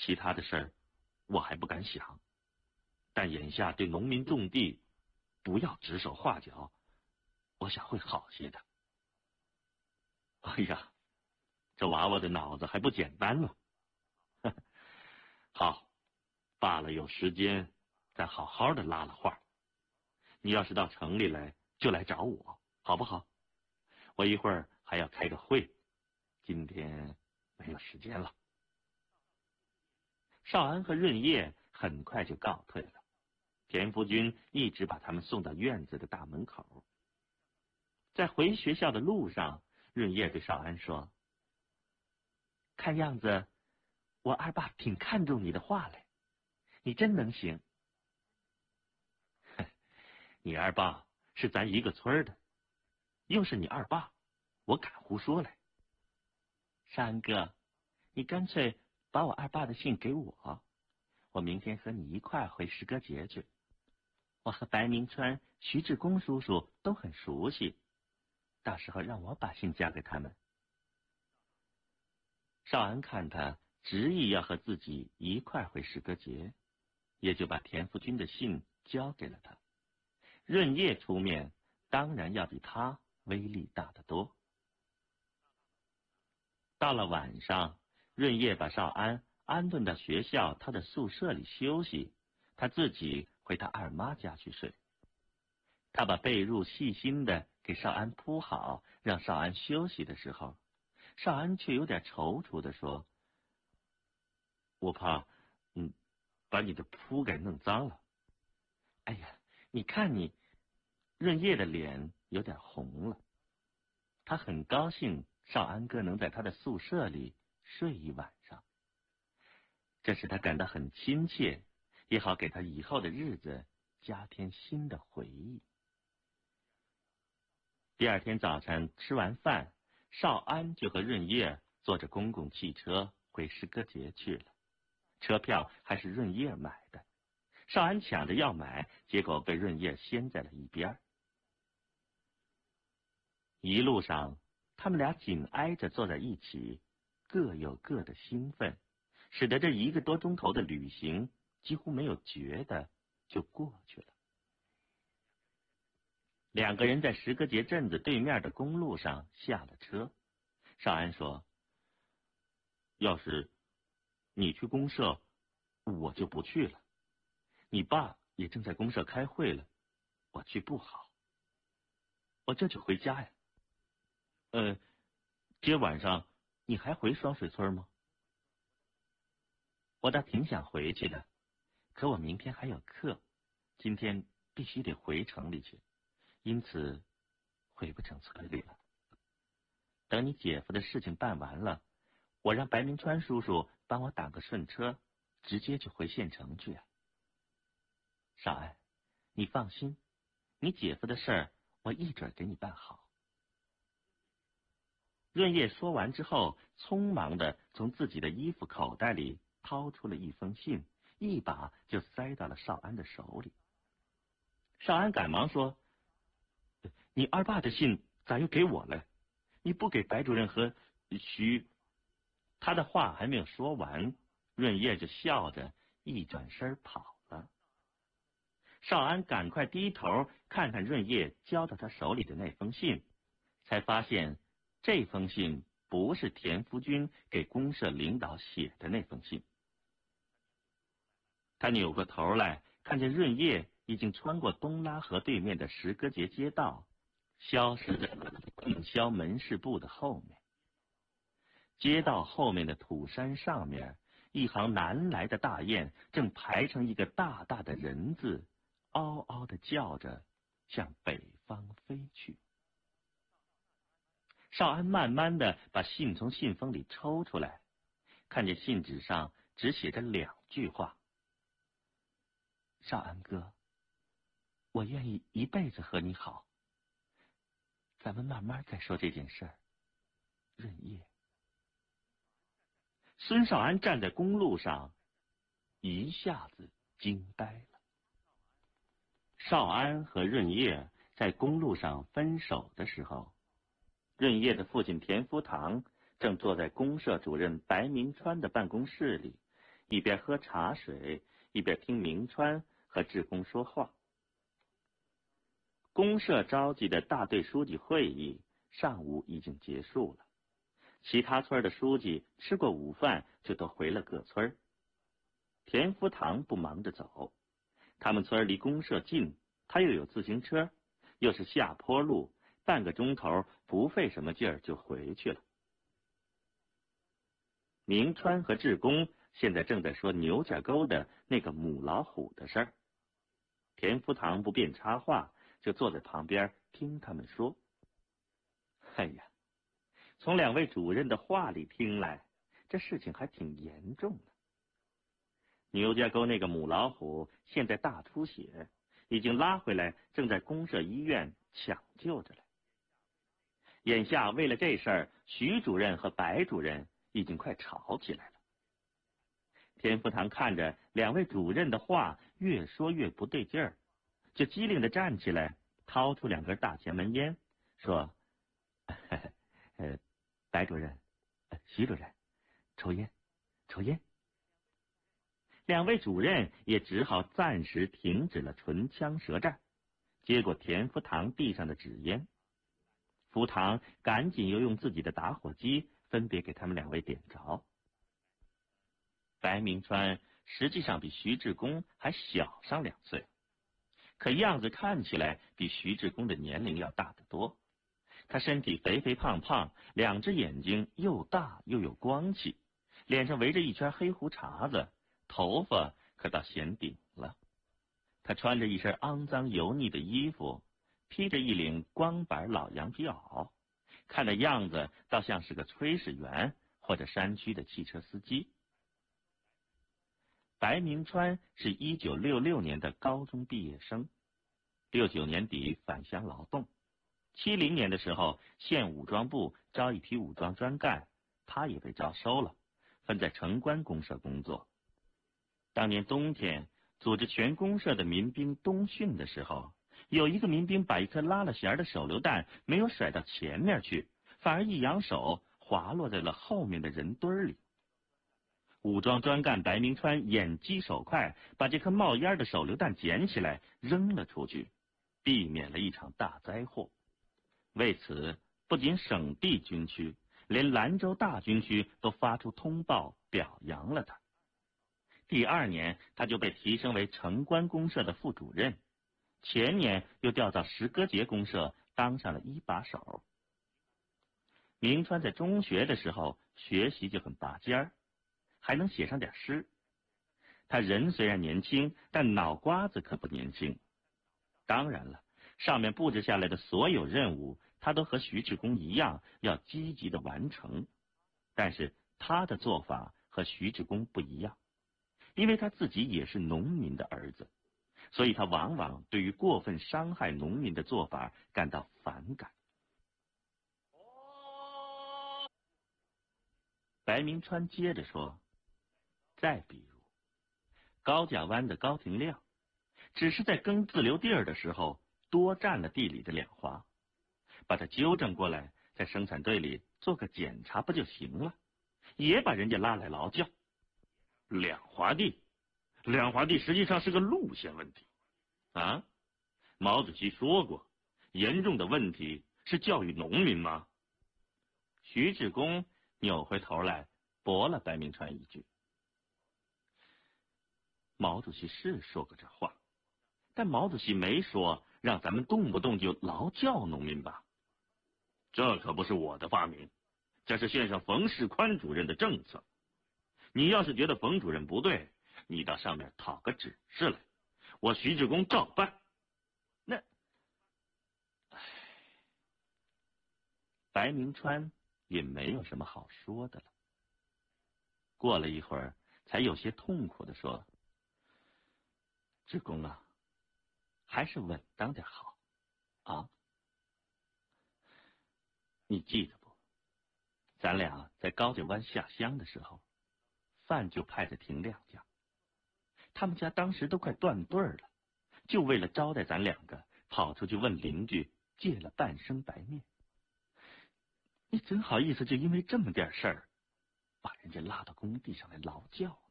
其他的事儿我还不敢想，但眼下对农民种地不要指手画脚，我想会好些的。哎呀，这娃娃的脑子还不简单呢。好，罢了，有时间再好好的拉拉话。你要是到城里来，就来找我，好不好？我一会儿还要开个会，今天没有时间了。少安和润叶很快就告退了，田福军一直把他们送到院子的大门口。在回学校的路上，润叶对少安说：“看样子，我二爸挺看重你的画嘞，你真能行。”你二爸是咱一个村的，又是你二爸，我敢胡说嘞。少安哥，你干脆把我二爸的信给我，我明天和你一块回诗歌节去。我和白明川、徐志公叔叔都很熟悉，到时候让我把信交给他们。少安看他执意要和自己一块回诗歌节，也就把田福军的信交给了他。润叶出面，当然要比他威力大得多。到了晚上，润叶把少安安顿到学校他的宿舍里休息，他自己回他二妈家去睡。他把被褥细心的给少安铺好，让少安休息的时候，少安却有点踌躇的说：“我怕，把你的铺给弄脏了。”哎呀，你看你，润叶的脸有点红了。他很高兴少安哥能在他的宿舍里睡一晚上，这使他感到很亲切，也好给他以后的日子加添新的回忆。第二天早晨吃完饭，少安就和润叶坐着公共汽车回诗歌节去了。车票还是润叶买的，少安抢着要买，结果被润叶掀在了一边。一路上，他们俩紧挨着坐在一起，各有各的兴奋，使得这一个多钟头的旅行几乎没有觉得就过去了。两个人在诗歌节镇子对面的公路上下了车。少安说：“要是你去公社，我就不去了。你爸也正在公社开会了，我去不好。我这就回家呀。今晚上你还回双水村吗？”“我倒挺想回去的，可我明天还有课，今天必须得回城里去，因此回不成村里了。等你姐夫的事情办完了，我让白明川叔叔帮我打个顺车，直接就回县城去啊。少安，你放心，你姐夫的事儿我一准给你办好。”润叶说完之后，匆忙的从自己的衣服口袋里掏出了一封信，一把就塞到了少安的手里。少安赶忙说：“你二爸的信咋又给我了？你不给白主任和徐……”他的话还没有说完，润叶就笑着一转身跑了。少安赶快低头看看润叶交到他手里的那封信，才发现这封信不是田福军给公社领导写的那封信。他扭过头来，看见润叶已经穿过东拉河对面的诗歌节街道，消失在应销门市部的后面。街道后面的土山上面，一行南来的大雁正排成一个大大的人字，嗷嗷的叫着向北方飞去。少安慢慢的把信从信封里抽出来，看见信纸上只写着2句话：“少安哥，我愿意一辈子和你好，咱们慢慢再说这件事儿。润叶。”孙少安站在公路上，一下子惊呆了。少安和润叶在公路上分手的时候，润叶的父亲田福堂正坐在公社主任白明川的办公室里， 一边喝茶水，一边听明川和志工说话。公社召集的大队书记会议上午已经结束了，其他村的书记吃过午饭就都回了各村。田福堂不忙着走，他们村离公社近，他又有自行车，又是下坡路，半个钟头不费什么劲儿就回去了。明川和志工现在正在说牛家沟的那个母老虎的事儿，田福堂不便插话，就坐在旁边听他们说。哎呀，从两位主任的话里听来，这事情还挺严重的。牛家沟那个母老虎现在大出血，已经拉回来，正在公社医院抢救着了。眼下为了这事儿，徐主任和白主任已经快吵起来了。田福堂看着两位主任的话越说越不对劲儿，就机灵的站起来，掏出2根大前门烟，说：“白主任，徐主任，抽烟，抽烟。”两位主任也只好暂时停止了唇枪舌战，接过田福堂地上的纸烟。福堂赶紧又用自己的打火机分别给他们2位点着。白明川实际上比徐志工还小上2岁，可样子看起来比徐志工的年龄要大得多。他身体肥肥胖胖，2只眼睛又大又有光气，脸上围着一圈黑胡茬子，头发可到弦顶了。他穿着一身肮脏油腻的衣服，披着一领光板老羊皮袄，看那样子倒像是个炊事员或者山区的汽车司机。白明川是1966年的高中毕业生，69年底返乡劳动，70年的时候县武装部招一批武装专干，他也被招收了，分在城关公社工作。当年冬天组织全公社的民兵冬训的时候，有一个民兵把一颗拉了弦的手榴弹没有甩到前面去，反而一扬手滑落在了后面的人堆里。武装专干白明川眼疾手快，把这颗冒烟的手榴弹捡起来扔了出去，避免了一场大灾祸。为此，不仅省地军区，连兰州大军区都发出通报表扬了他。第2年，他就被提升为城关公社的副主任，前年又调到石歌节公社当上了1把手。明川在中学的时候学习就很拔尖儿，还能写上点诗。他人虽然年轻，但脑瓜子可不年轻。当然了，上面布置下来的所有任务，他都和徐志工一样要积极的完成。但是他的做法和徐志工不一样，因为他自己也是农民的儿子，所以他往往对于过分伤害农民的做法感到反感。白明川接着说，再比如高家湾的高廷亮，只是在耕自留地儿的时候多占了地里的2华，把他纠正过来，在生产队里做个检查不就行了，也把人家拉来劳教。2华地实际上是个路线问题啊！毛主席说过，严重的问题是教育农民吗？徐志工扭回头来驳了白明川一句。毛主席是说过这话，但毛主席没说让咱们动不动就劳教农民吧？这可不是我的发明，这是县上冯世宽主任的政策。你要是觉得冯主任不对，你到上面讨个指示来，我徐志工照办。白明川也没有什么好说的了。过了一会儿，才有些痛苦地说：“志工啊，还是稳当点好啊！你记得不？咱俩在高家湾下乡的时候，饭就派在廷亮家，他们家当时都快断队了，就为了招待咱2个，跑出去问邻居借了半升白面。你真好意思就因为这么点事儿，把人家拉到工地上来劳教？”